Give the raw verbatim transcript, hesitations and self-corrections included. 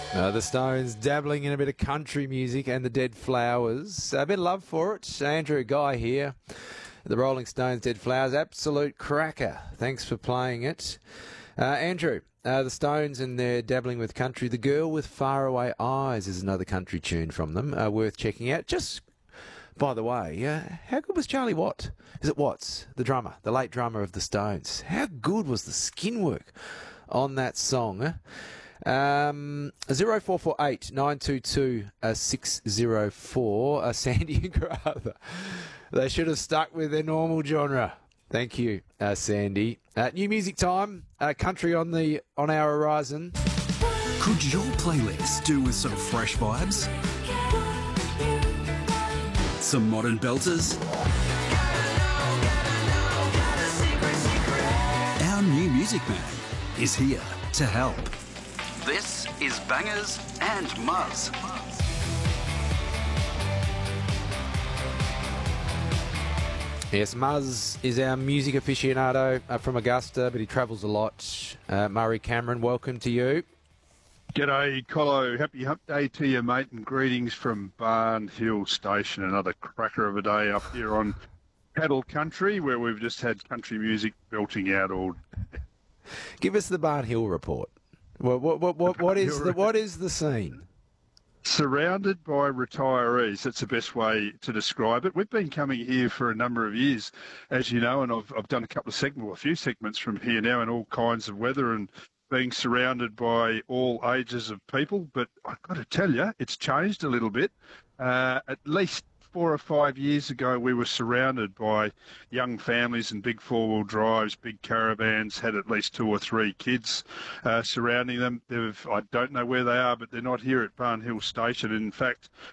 Uh, the Stones dabbling in a bit of country music and the Dead Flowers. A bit of love for it. Andrew Guy here. The Rolling Stones, Dead Flowers. Absolute cracker. Thanks for playing it. Uh, Andrew, uh, the Stones and their dabbling with country. The Girl with Faraway Eyes is another country tune from them. Uh, worth checking out. Just, by the way, uh, how good was Charlie Watt? Is it Watts, the drummer, the late drummer of the Stones? How good was the skin work on that song? Eh? Um, zero four four eight nine two two six zero four. Uh, Sandy and Carruthers. They should have stuck with their normal genre. Thank you, uh, Sandy. Uh, new music time. Uh, country on the on our horizon. Could your playlist do with some fresh vibes? Some modern belters? Our new music man is here to help. This is Bangers and Muzz. Yes, Muzz is our music aficionado uh, from Augusta, but he travels a lot. Uh, Murray Cameron, welcome to you. G'day, Colo. Happy Hump Day to you, mate, and greetings from Barn Hill Station. Another cracker of a day up here on Paddle Country, where we've just had country music belting out all day. Give us the Barn Hill report. What what what what, what is the what is the scene? Surrounded by retirees. That's the best way to describe it. We've been coming here for a number of years, as you know, and I've I've done a couple of segments, well, a few segments from here now in all kinds of weather and being surrounded by all ages of people. But I've got to tell you, it's changed a little bit. Uh, at least four or five years ago, we were surrounded by young families and big four-wheel drives, big caravans, had at least two or three kids uh, surrounding them. They've, I don't know where they are, but they're not here at Barn Hill Station. In fact,